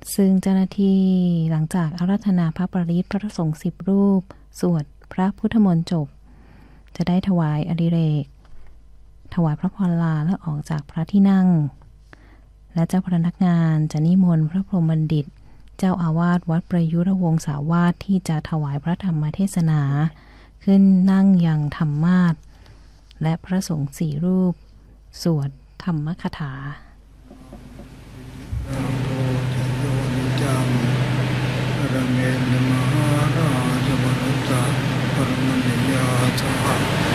ซึ่งเจ้าหน้าที่หลังจากอาราธนาพระปริตรพระสงฆ์10 รูปสวดพระพุทธมนต์จบจะได้ถวายอดิเรกถวายพระพรลาและออกจากพระที่นั่งและเจ้าพนักงานจะนิมนต์พระพรหมบัณฑิตเจ้าอาวาสวัดประยุรวงศาวาสที่จะถวายพระธรรมเทศนาขึ้นนั่งยังธรรมาสน์และพระสงฆ์4 รูปสวดธรรมคถาระเมนมหาราชวรตะปรมนิยาชา